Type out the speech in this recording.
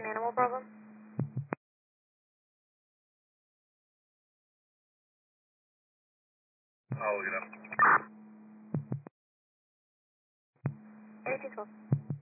an animal problem? I'll look it up. 8212.